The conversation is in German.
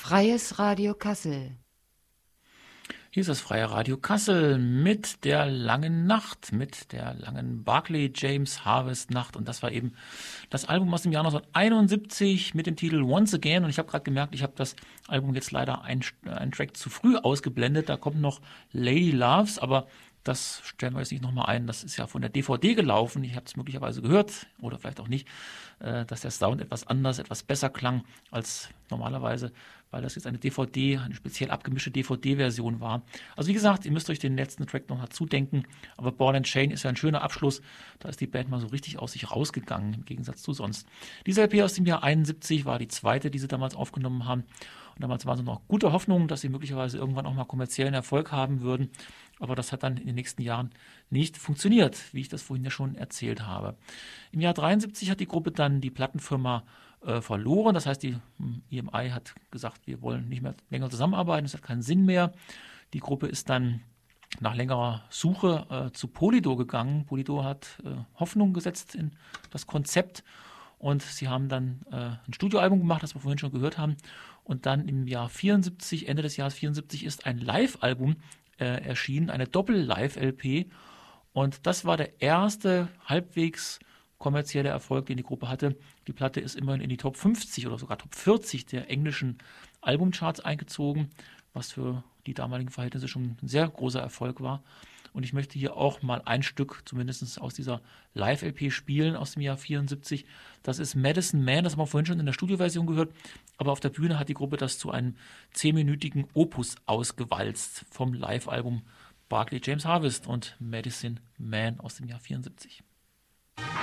Freies Radio Kassel. Hier ist das Freie Radio Kassel mit der langen Nacht, mit der langen Barclay James Harvest Nacht. Und das war eben das Album aus dem Jahr 1971 mit dem Titel Once Again. Und ich habe gerade gemerkt, ich habe das Album jetzt leider einen Track zu früh ausgeblendet. Da kommt noch Lady Loves, aber das stellen wir jetzt nicht nochmal ein. Das ist ja von der DVD gelaufen. Ich habe es möglicherweise gehört oder vielleicht auch nicht, dass der Sound etwas anders, etwas besser klang als normalerweise, weil das jetzt eine speziell abgemischte DVD-Version war. Also wie gesagt, ihr müsst euch den letzten Track noch dazu denken. Aber Ball and Chain ist ja ein schöner Abschluss. Da ist die Band mal so richtig aus sich rausgegangen, im Gegensatz zu sonst. Diese LP aus dem Jahr 71 war die zweite, die sie damals aufgenommen haben. Und damals waren sie noch gute Hoffnungen, dass sie möglicherweise irgendwann auch mal kommerziellen Erfolg haben würden. Aber das hat dann in den nächsten Jahren nicht funktioniert, wie ich das vorhin ja schon erzählt habe. Im Jahr 73 hat die Gruppe dann die Plattenfirma verloren. Das heißt, die EMI hat gesagt, wir wollen nicht mehr länger zusammenarbeiten, es hat keinen Sinn mehr. Die Gruppe ist dann nach längerer Suche zu Polydor gegangen. Polydor hat Hoffnung gesetzt in das Konzept und sie haben dann ein Studioalbum gemacht, das wir vorhin schon gehört haben. Und dann im Jahr 74, Ende des Jahres 74, ist ein Live-Album erschienen, eine Doppel-Live-LP. Und das war der erste halbwegs kommerzielle Erfolg, den die Gruppe hatte. Die Platte ist immerhin in die Top 50 oder sogar Top 40 der englischen Albumcharts eingezogen, was für die damaligen Verhältnisse schon ein sehr großer Erfolg war. Und ich möchte hier auch mal ein Stück, zumindest aus dieser Live-LP spielen, aus dem Jahr 74. Das ist Medicine Man, das haben wir vorhin schon in der Studioversion gehört. Aber auf der Bühne hat die Gruppe das zu einem 10-minütigen Opus ausgewalzt vom Live-Album Barclay James Harvest und Medicine Man aus dem Jahr 74.